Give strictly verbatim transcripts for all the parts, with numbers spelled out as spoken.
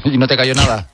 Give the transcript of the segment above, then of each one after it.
¿Y no te cayó nada?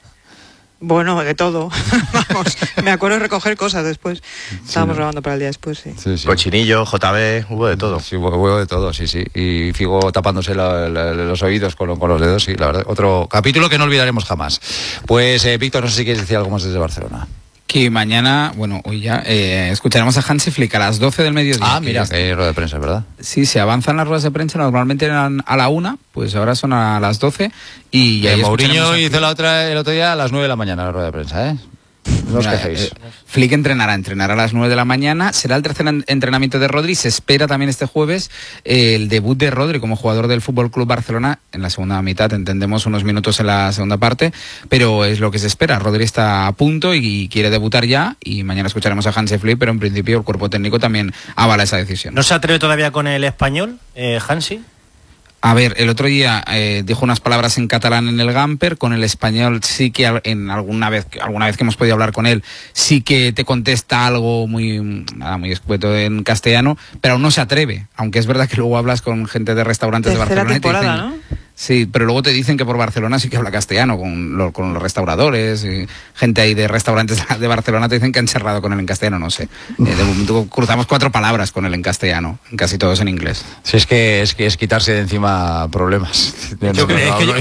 Bueno, de todo. Vamos, me acuerdo de recoger cosas después. Estábamos sí, grabando para el día después, sí. Sí, sí. Cochinillo, J B, hubo de todo. Sí, hubo, hubo de todo, sí, sí. Y Figo tapándose la, la, los oídos con, con los dedos, sí, la verdad. Otro capítulo que no olvidaremos jamás. Pues, eh, Víctor, no sé si quieres decir algo más desde Barcelona. Que mañana, bueno, hoy ya, eh, escucharemos a Hansi Flick a las doce del mediodía. Ah, mira, que hay rueda de prensa, ¿verdad? Sí, se avanzan las ruedas de prensa, normalmente eran a la una, pues ahora son a las doce. Y ya eh, Mourinho hizo la otra, el otro día a las nueve de la mañana la rueda de prensa, ¿eh? No os quejéis. Eh, Flick entrenará, entrenará a las nueve de la mañana. Será el tercer entrenamiento de Rodri. Se espera también este jueves eh, el debut de Rodri como jugador del Fútbol Club Barcelona en la segunda mitad. Entendemos unos minutos en la segunda parte, pero es lo que se espera. Rodri está a punto y, y quiere debutar ya. Y mañana escucharemos a Hansi Flick, pero en principio el cuerpo técnico también avala esa decisión. ¿No se atreve todavía con el español, eh, Hansi? A ver, el otro día eh, dijo unas palabras en catalán en el Gamper, con el español sí que en alguna vez alguna vez que hemos podido hablar con él, sí que te contesta algo muy nada muy escueto en castellano, pero aún no se atreve, aunque es verdad que luego hablas con gente de restaurantes Tercera de Barcelona temporada, y te dicen, ¿no? Sí, pero luego te dicen que por Barcelona sí que habla castellano, con, lo, con los restauradores, y gente ahí de restaurantes de Barcelona te dicen que han charlado con él en castellano, no sé. Eh, de momento cruzamos cuatro palabras con él en castellano, casi todos en inglés. Sí, es que es que es quitarse de encima problemas. Yo creo que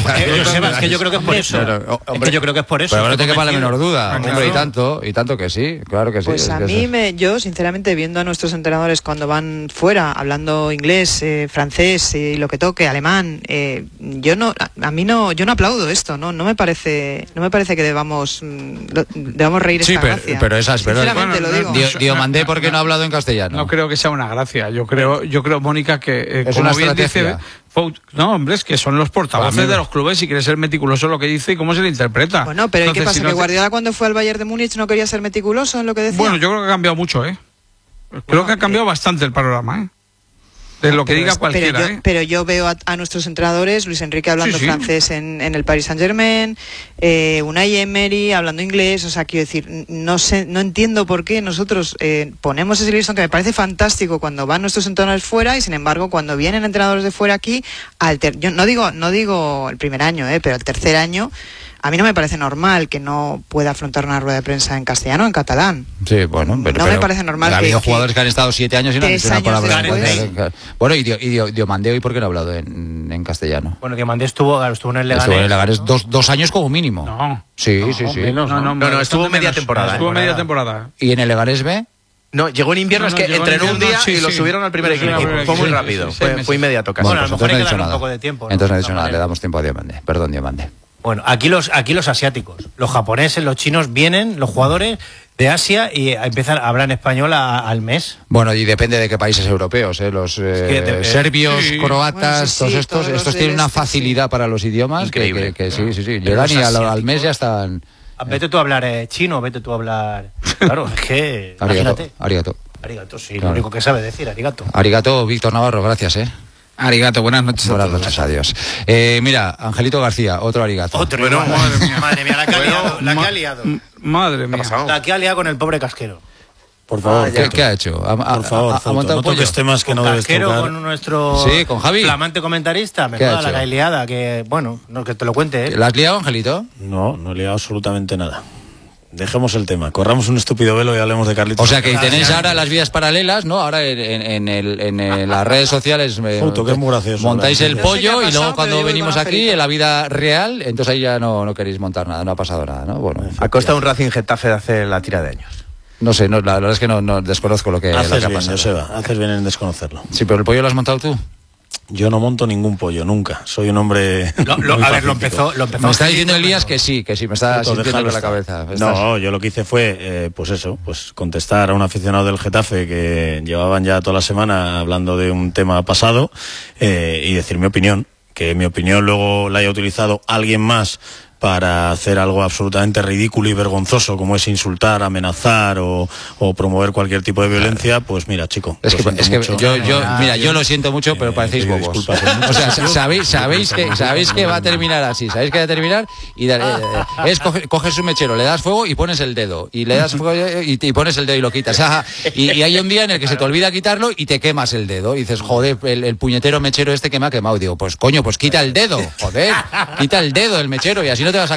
yo creo que es por eso. Es que yo creo que es por eso. Pero no te quepa la menor duda, Ah, claro. hombre, y tanto, y tanto que sí, claro que sí. Pues es a que mí, eso. me, yo sinceramente, viendo a nuestros entrenadores cuando van fuera, hablando inglés, eh, francés y eh, lo que toque, alemán, eh, yo no, a, a mí no, yo no aplaudo esto, no, no me parece, no me parece que debamos, lo, debamos reír Sí, esta pero, gracia. pero esas, pero Sinceramente bueno, lo digo. Dio, Diomandé, ¿por qué no ha hablado en castellano? No creo que sea una gracia. Yo creo, yo creo, Mónica, que eh, Es como una bien estrategia. dice, Fou- no, hombre, es que son los portavoces Para mí- de los clubes y quiere ser meticuloso en lo que dice y cómo se le interpreta. Bueno, pero ¿y qué Entonces, pasa? si no ¿Que te- Guardiola cuando fue al Bayern de Múnich no quería ser meticuloso en lo que decía? Bueno, yo creo que ha cambiado mucho, ¿eh? Creo que ha cambiado bastante el panorama, ¿eh? De lo que Pero diga es- cualquiera, pero yo, ¿eh? pero yo veo a, a nuestros entrenadores, Luis Enrique hablando Sí, sí. francés en, en el Paris Saint-Germain, eh, Unai Emery hablando inglés, o sea, quiero decir, no sé, no entiendo por qué nosotros eh, ponemos ese listón que me parece fantástico cuando van nuestros entrenadores fuera y sin embargo cuando vienen entrenadores de fuera aquí, al ter- yo no digo, no digo el primer año, eh, pero el tercer año, a mí no me parece normal que no pueda afrontar una rueda de prensa en castellano o en catalán. Sí, bueno, pero, No me pero parece normal ha que- habido que jugadores que han estado siete años y no han tres dicho una años palabra en después. inglés. Bueno, y, Dio, y Dio, Diomandé hoy, ¿por qué no ha hablado en, en castellano? Bueno, Diomandé estuvo, claro, estuvo en el Leganés. Estuvo en el Leganés dos, dos años como mínimo. No. Sí, No, sí, sí. menos, no, no, No, no, estuvo bastante media menos. temporada, Estuvo eh. media temporada. ¿Y en el Leganés B? No, llegó en invierno, No, no, es que llegó en entrenó un invierno, día sí, y lo sí. subieron al primer Lo subieron equipo. al primer Fue muy equipo, rápido, sí, sí, fue, seis fue meses. inmediato casi. Bueno, a lo pues mejor hay que entonces no darle ha un dicho poco de tiempo, ¿no? Entonces no ha De dicho alguna nada, le manera. damos tiempo a Diomandé. Perdón, Diomandé. Bueno, aquí los aquí los asiáticos, los japoneses, los chinos vienen, los jugadores de Asia y empiezan a hablar en español a- al mes. Bueno, y depende de qué países europeos, ¿eh? Los eh, que te- eh, serbios, sí. croatas, Bueno, sí, sí, todos estos, todos los estos del tienen una este, facilidad para los idiomas que, Increíble. que, que sí, sí, sí. Pero Llegan los y al, al asiáticos- mes ya están. Vete tú a hablar eh, chino, vete tú a hablar. Claro, es que. Arigato, Imagínate. arigato. Arigato, sí, Claro. lo único que sabe decir, arigato. Arigato, Víctor Navarro, gracias, ¿eh? Arigato, buenas noches a Buenas todos. noches, adiós. Eh, mira, Angelito García, otro arigato. Otro, Bueno, madre, madre mía. madre mía, la que ha Bueno, liado, la que ma- ha liado. m- Madre mía. La que ha liado con el pobre casquero. Por favor, ¿Qué, Fauto. qué ha hecho? ¿Ha, ha- Por favor, ha- ha Fauto, montado no un pollo? toques temas que Con no debes casquero, tocar. con nuestro Sí, con Javi. flamante comentarista. Me ¿Qué ha la hecho? que ha liada, que bueno, no, que te lo cuente, ¿eh? ¿La has liado, Angelito? No, no he liado absolutamente nada. Dejemos el tema, corramos un estúpido velo y hablemos de Carlitos. O sea que Gracias. tenéis ahora las vías paralelas, ¿no? Ahora en, en, en el, en el- las redes sociales eh, Fauto, que es muy gracioso, montáis el ¿verdad? No sé qué ha pollo y pasado, luego cuando pero yo voy venimos con aquí Angelito. en la vida real, entonces ahí ya no, no queréis montar nada, no ha pasado nada, ¿no? Bueno, A costa de un Racing Getafe de hace la tira de años. no sé, no, la, la verdad es que no, no desconozco lo que, lo que Haces ha bien, pasado. Joseba, haces bien en desconocerlo. Sí, pero el pollo lo has montado tú. Yo no monto ningún pollo, nunca. Soy un hombre. Lo- lo- muy a ver, lo pacífico. empezó, lo empezó Me está Angelito, diciendo Elías pero- que sí, que sí, me está Fauto, sintiendo déjalo con la estar. cabeza. Estás- No, yo lo que hice fue, eh, pues eso, pues contestar a un aficionado del Getafe que llevaban ya toda la semana hablando de un tema pasado eh, y decir mi opinión, que mi opinión luego la haya utilizado alguien más para hacer algo absolutamente ridículo y vergonzoso como es insultar, amenazar o, o promover cualquier tipo de violencia, pues mira, chico. Es lo que, siento es que mucho. yo, yo, Ah, mira, yo lo siento mucho, pero Eh, parecéis pido bobos. disculpas en muchos O sea, sitios. sabéis, sabéis que, sabéis que va a terminar así, sabéis que va a terminar y dar- eh, eh, es coge- coges un mechero, le das fuego y pones el dedo y le das fuego y, y pones el dedo y lo quitas. Ajá. Y, y hay un día en el que se te olvida quitarlo y te quemas el dedo y dices, joder, el, el puñetero mechero este que me ha quemado. Y digo, pues coño, pues quita el dedo, joder, quita el dedo del mechero y así no te vas a